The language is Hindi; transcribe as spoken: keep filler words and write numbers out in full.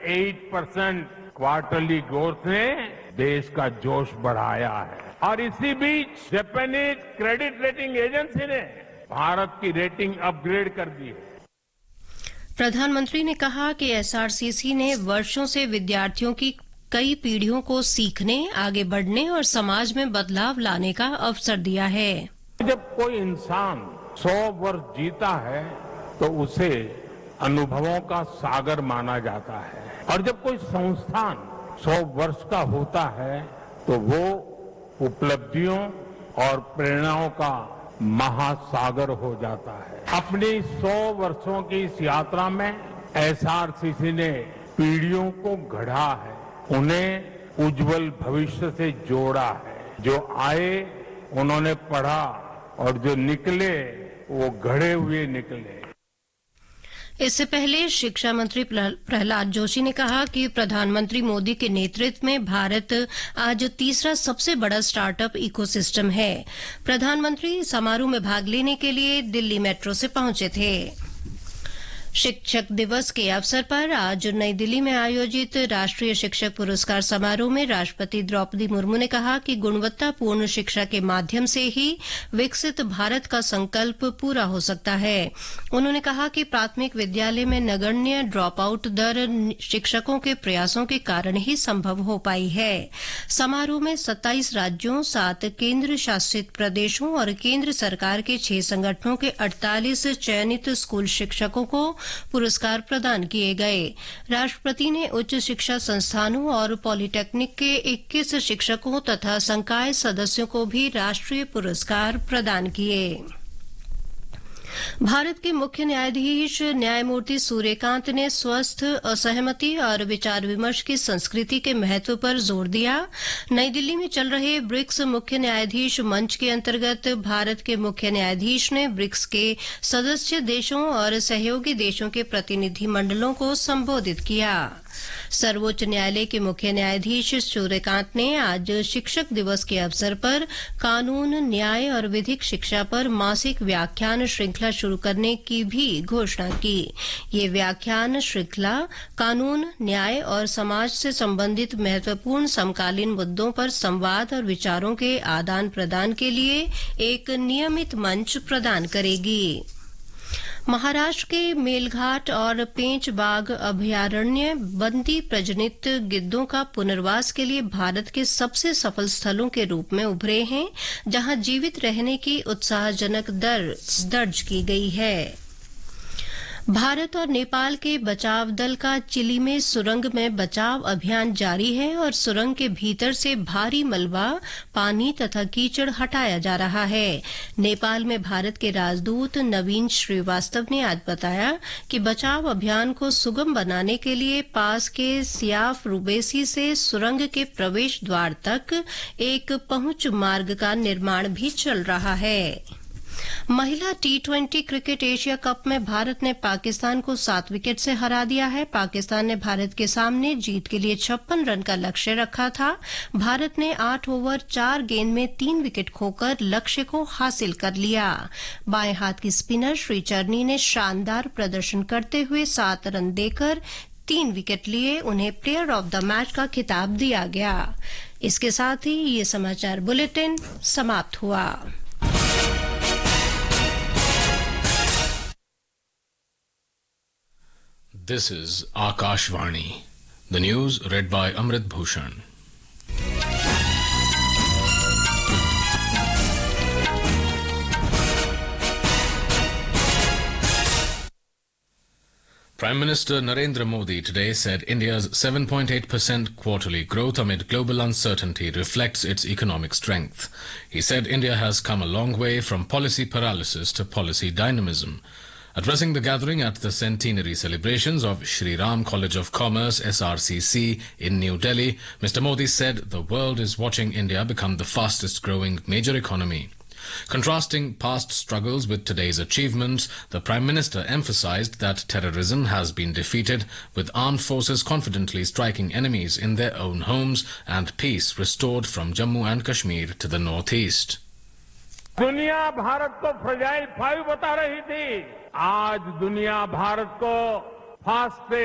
आठ परसेंट क्वार्टरली ग्रोथ ने देश का जोश बढ़ाया है और इसी बीच जापानीज क्रेडिट रेटिंग एजेंसी ने भारत की रेटिंग अपग्रेड कर दी है। प्रधानमंत्री ने कहा कि एसआरसीसी ने वर्षों से विद्यार्थियों की कई पीढ़ियों को सीखने, आगे बढ़ने और समाज में बदलाव लाने का अवसर दिया है। जब कोई इंसान सौ वर्ष जीता है तो उसे अनुभवों का सागर माना जाता है और जब कोई संस्थान सौ वर्ष का होता है तो वो उपलब्धियों और प्रेरणाओं का महासागर हो जाता है। अपनी सौ वर्षों की इस यात्रा में एसआरसीसी ने पीढ़ियों को गढ़ा है, उन्हें उज्जवल भविष्य से जोड़ा है। जो आए उन्होंने पढ़ा और जो निकले वो गढ़े हुए निकले। इससे पहले शिक्षा मंत्री प्रहलाद जोशी ने कहा कि प्रधानमंत्री मोदी के नेतृत्व में भारत आज तीसरा सबसे बड़ा स्टार्टअप इकोसिस्टम है। प्रधानमंत्री समारोह में भाग लेने के लिए दिल्ली मेट्रो से पहुंचे थे। शिक्षक दिवस के अवसर पर आज नई दिल्ली में आयोजित राष्ट्रीय शिक्षक पुरस्कार समारोह में राष्ट्रपति द्रौपदी मुर्मू ने कहा कि गुणवत्तापूर्ण शिक्षा के माध्यम से ही विकसित भारत का संकल्प पूरा हो सकता है। उन्होंने कहा कि प्राथमिक विद्यालय में नगण्य ड्रॉप आउट दर शिक्षकों के प्रयासों के कारण ही संभव हो पाई है। समारोह में सत्ताईस राज्यों, सात केंद्र शासित प्रदेशों और केंद्र सरकार के छह संगठनों के अड़तालीस चयनित स्कूल शिक्षकों को पुरस्कार प्रदान किए गए। राष्ट्रपति ने उच्च शिक्षा संस्थानों और पॉलिटेक्निक के इक्कीस शिक्षकों तथा संकाय सदस्यों को भी राष्ट्रीय पुरस्कार प्रदान किए। भारत के मुख्य न्यायाधीश न्यायमूर्ति सूर्यकांत ने स्वस्थ, असहमति और विचार विमर्श की संस्कृति के महत्व पर जोर दिया। नई दिल्ली में चल रहे ब्रिक्स मुख्य न्यायाधीश मंच के अंतर्गत भारत के मुख्य न्यायाधीश ने ब्रिक्स के सदस्य देशों और सहयोगी देशों के प्रतिनिधि मंडलों को संबोधित किया। सर्वोच्च न्यायालय के मुख्य न्यायाधीश सूर्यकांत ने आज शिक्षक दिवस के अवसर पर कानून, न्याय और विधिक शिक्षा पर मासिक व्याख्यान श्रृंखला शुरू करने की भी घोषणा की। ये व्याख्यान श्रृंखला कानून, न्याय और समाज से संबंधित महत्वपूर्ण समकालीन मुद्दों पर संवाद और विचारों के आदान प्रदान के लिए एक नियमित मंच प्रदान करेगी। महाराष्ट्र के मेलघाट और पेंच बाघ अभयारण्य बंदी प्रजनित गिद्धों का पुनर्वास के लिए भारत के सबसे सफल स्थलों के रूप में उभरे हैं, जहां जीवित रहने की उत्साहजनक दर दर्ज की गई है। भारत और नेपाल के बचाव दल का चिली में सुरंग में बचाव अभियान जारी है और सुरंग के भीतर से भारी मलबा, पानी तथा कीचड़ हटाया जा रहा है। नेपाल में भारत के राजदूत नवीन श्रीवास्तव ने आज बताया कि बचाव अभियान को सुगम बनाने के लिए पास के सियाफ रुबेसी से सुरंग के प्रवेश द्वार तक एक पहुंच मार्ग का निर्माण भी चल रहा है। महिला T twenty cricket Asia cup में भारत ने पाकिस्तान को सात विकेट से हरा दिया है। पाकिस्तान ने भारत के सामने जीत के लिए छप्पन रन का लक्ष्य रखा था। भारत ने आठ ओवर चार गेंद में तीन विकेट खोकर लक्ष्य को हासिल कर लिया। बाएं हाथ की स्पिनर श्रीचरनी ने शानदार प्रदर्शन करते हुए सात रन देकर तीन विकेट लिए। उन्हें प्लेयर ऑफ द मैच का खिताब दिया गया। इसके साथ ही ये समाचार बुलेटिन समाप्त हुआ। This is Akashvani. The news read by Amrit Bhushan. Prime Minister Narendra Modi today said India's seven point eight percent quarterly growth amid global uncertainty reflects its economic strength. He said India has come a long way from policy paralysis to policy dynamism. Addressing the gathering at the centenary celebrations of Shri Ram College of Commerce S R C C in New Delhi, Mister Modi said the world is watching India become the fastest growing major economy. Contrasting past struggles with today's achievements, the Prime Minister emphasized that terrorism has been defeated, with armed forces confidently striking enemies in their own homes and peace restored from Jammu and Kashmir to the northeast. दुनिया भारत को फ्रजाइल फाइव बता रही थी, आज दुनिया भारत को फास्ट